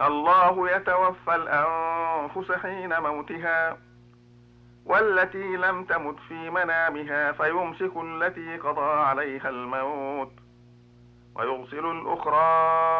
الله يتوفى الأنفس حين موتها والتي لم تمت في منامها فيمسك التي قضى عليها الموت ويرسل الأخرى